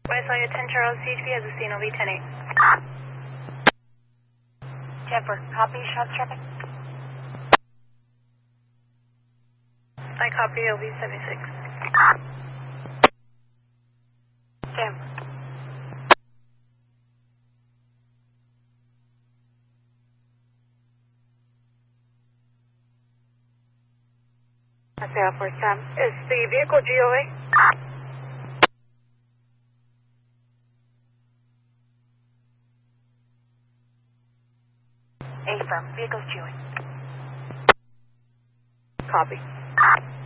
West Lyon 10 Charles, CHP has a CNOV 10-8. Jennifer, copy, shots traffic. I copy LV 76. Jennifer. That's Air Force Sam. Is the vehicle GOA? A firm, vehicle's chewing. Copy.